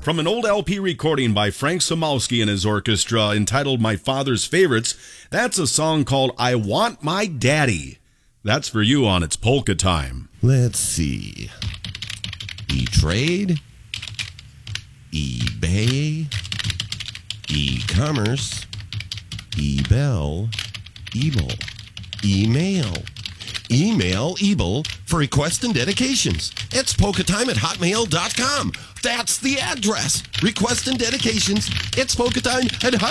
From an old LP recording by Frank Samowski and his orchestra entitled My Father's Favorites, that's a song called I Want My Daddy. That's for you on It's Polka Time. Let's see. E-Trade, eBay, e-commerce, eBell, Ebel, email. Email Ebel for requests and dedications. It's polkatime@hotmail.com. That's the address. Requests and dedications. It's polkatime@hotmail.com.